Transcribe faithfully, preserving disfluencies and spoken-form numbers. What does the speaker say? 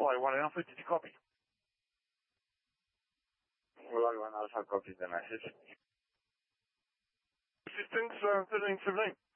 Hawaii one Alpha, did you copy? Hawaii one Alpha, copy the message. Assistance, uh, thirteen seventeen.